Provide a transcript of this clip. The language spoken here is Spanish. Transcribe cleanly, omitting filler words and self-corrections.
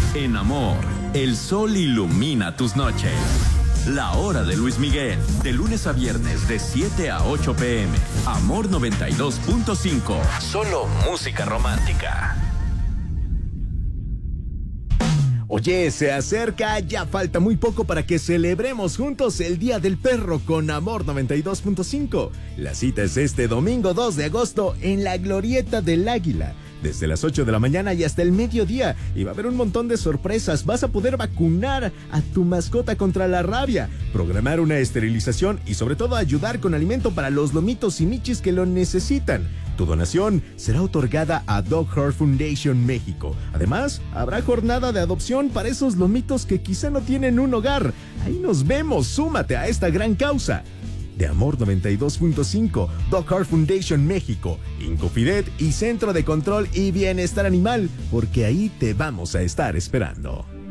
En Amor, el sol ilumina tus noches. La hora de Luis Miguel, de lunes a viernes de 7 a 8 p.m. Amor 92.5. Solo música romántica. Oye, se acerca, ya falta muy poco para que celebremos juntos el Día del Perro con Amor 92.5. La cita es este domingo 2 de agosto en la Glorieta del Águila. Desde las 8 de la mañana y hasta el mediodía. Y va a haber un montón de sorpresas. Vas a poder vacunar a tu mascota contra la rabia, programar una esterilización y sobre todo ayudar con alimento para los lomitos y michis que lo necesitan. Tu donación será otorgada a Dog Heart Foundation México. Además, habrá jornada de adopción para esos lomitos que quizá no tienen un hogar. Ahí nos vemos. Súmate a esta gran causa. De Amor 92.5, Dog Heart Foundation México, Incofidet y Centro de Control y Bienestar Animal, porque ahí te vamos a estar esperando.